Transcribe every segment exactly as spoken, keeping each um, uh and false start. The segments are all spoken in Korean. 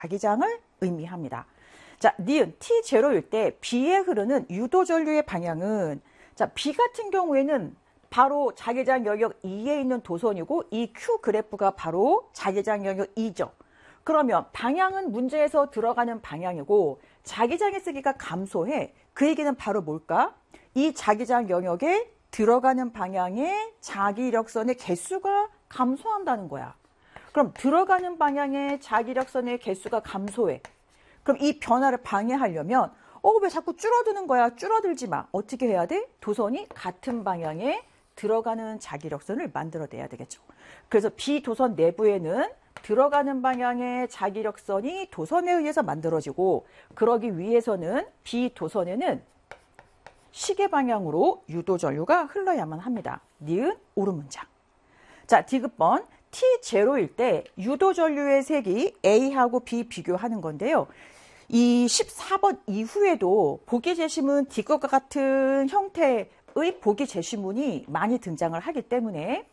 자기장을 의미합니다. 자, 니은 티 제로일 때 B에 흐르는 유도 전류의 방향은, 자, B 같은 경우에는 바로 자기장 영역 이에 있는 도선이고 이 Q 그래프가 바로 자기장 영역 이죠. 그러면 방향은 문제에서 들어가는 방향이고 자기장의 세기가 감소해. 그 얘기는 바로 뭘까? 이 자기장 영역에 들어가는 방향의 자기력선의 개수가 감소한다는 거야. 그럼 들어가는 방향의 자기력선의 개수가 감소해. 그럼 이 변화를 방해하려면 어, 왜 자꾸 줄어드는 거야? 줄어들지 마. 어떻게 해야 돼? 도선이 같은 방향에 들어가는 자기력선을 만들어내야 되겠죠. 그래서 B 도선 내부에는 들어가는 방향의 자기력선이 도선에 의해서 만들어지고, 그러기 위해서는 B 도선에는 시계 방향으로 유도 전류가 흘러야만 합니다. 니은 옳은 문장. 자, 디귿번 티 제로일 때 유도 전류의 색이 A하고 B 비교하는 건데요. 이 십사 번 이후에도 보기 제시문 디귿과 같은 형태의 보기 제시문이 많이 등장을 하기 때문에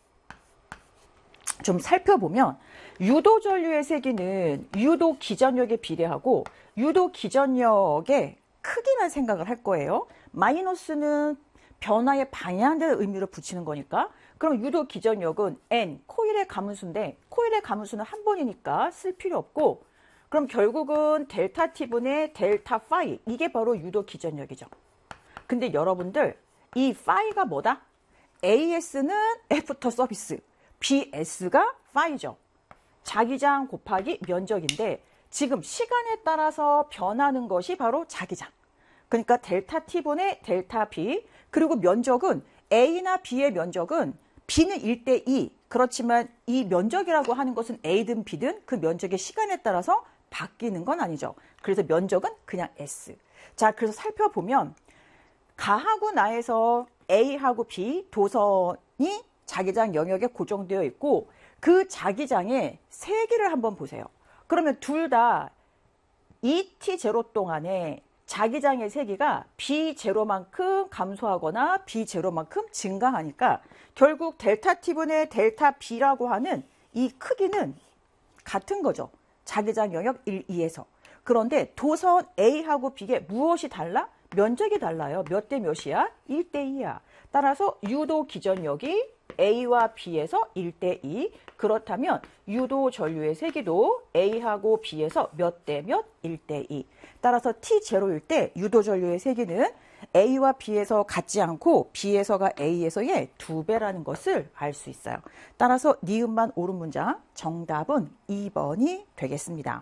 좀 살펴보면 유도 전류의 세기는 유도 기전력에 비례하고 유도 기전력의 크기만 생각을 할 거예요. 마이너스는 변화의 방향의 의미로 붙이는 거니까. 그럼 유도 기전력은 N, 코일의 가문수인데 코일의 가문수는 한 번이니까 쓸 필요 없고, 그럼 결국은 델타 T분의 델타 파이, 이게 바로 유도 기전력이죠. 근데 여러분들 이 파이가 뭐다? 에이에스는 애프터 서비스, 비에스가 파이죠. 자기장 곱하기 면적인데 지금 시간에 따라서 변하는 것이 바로 자기장. 그러니까 델타 T분의 델타 B, 그리고 면적은 A나 B의 면적은 B는 일 대 이, 그렇지만 이 면적이라고 하는 것은 A든 B든 그 면적의 시간에 따라서 바뀌는 건 아니죠. 그래서 면적은 그냥 S. 자, 그래서 살펴보면 가하고 나에서 A하고 B 도선이 자기장 영역에 고정되어 있고 그 자기장의 세기를 한번 보세요. 그러면 둘 다 이 티 제로 동안에 자기장의 세기가 비 제로만큼 감소하거나 비 제로만큼 증가하니까 결국 델타 T분의 델타 B라고 하는 이 크기는 같은 거죠. 자기장 영역 일, 이에서. 그런데 도선 A하고 B에 무엇이 달라? 면적이 달라요. 몇 대 몇이야? 일 대 이야. 따라서 유도 기전력이 A와 B에서 일 대 이. 그렇다면 유도 전류의 세기도 A하고 B에서 몇 대 몇? 일 대 이. 따라서 티 제로일 때 유도 전류의 세기는 A와 B에서 같지 않고 B에서가 A에서의 두 배라는 것을 알 수 있어요. 따라서 니은만 옳은 문장, 정답은 이 번이 되겠습니다.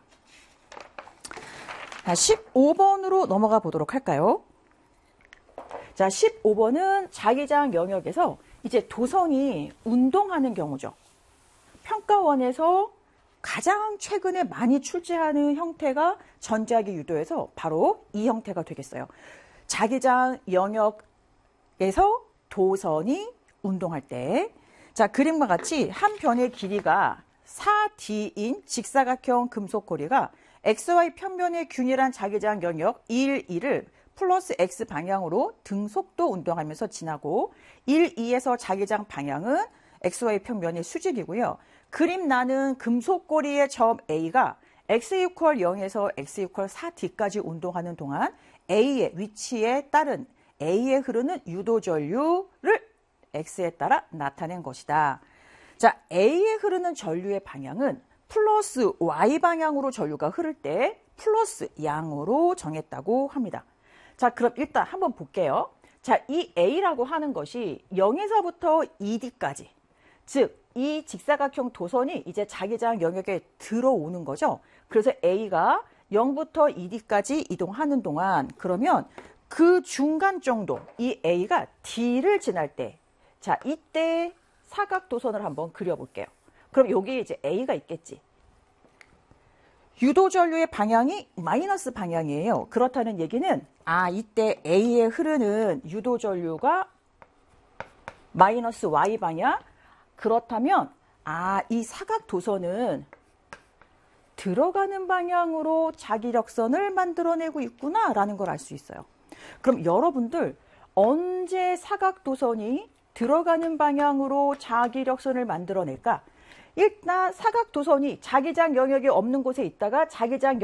자, 십오 번으로 넘어가 보도록 할까요? 자, 십오 번은 자기장 영역에서 이제 도선이 운동하는 경우죠. 평가원에서 가장 최근에 많이 출제하는 형태가 전자기 유도에서 바로 이 형태가 되겠어요. 자기장 영역에서 도선이 운동할 때, 자, 그림과 같이 한 변의 길이가 사 디인 직사각형 금속고리가 엑스와이 편변의 균일한 자기장 영역 일, 이를 플러스 X 방향으로 등속도 운동하면서 지나고 일, 이에서 자기장 방향은 엑스와이 편변의 수직이고요. 그림 나는 금속고리의 점 A가 X 이퀄 영에서 X 이퀄 사 디까지 운동하는 동안 A의 위치에 따른 A에 흐르는 유도 전류를 X에 따라 나타낸 것이다. 자, A에 흐르는 전류의 방향은 플러스 Y 방향으로 전류가 흐를 때 플러스 양으로 정했다고 합니다. 자, 그럼 일단 한번 볼게요. 자, 이 A라고 하는 것이 영에서부터 이 디까지, 즉 이 직사각형 도선이 이제 자기장 영역에 들어오는 거죠. 그래서 A가 영부터 이 디까지 이동하는 동안, 그러면 그 중간 정도, 이 A가 D를 지날 때, 자, 이때 사각 도선을 한번 그려볼게요. 그럼 여기 이제 A가 있겠지. 유도 전류의 방향이 마이너스 방향이에요. 그렇다는 얘기는 아, 이때 A에 흐르는 유도 전류가 마이너스 Y 방향. 그렇다면 아, 이 사각 도선은 들어가는 방향으로 자기력선을 만들어내고 있구나 라는 걸 알 수 있어요. 그럼 여러분들 언제 사각 도선이 들어가는 방향으로 자기력선을 만들어낼까? 일단 사각 도선이 자기장 영역이 없는 곳에 있다가 자기장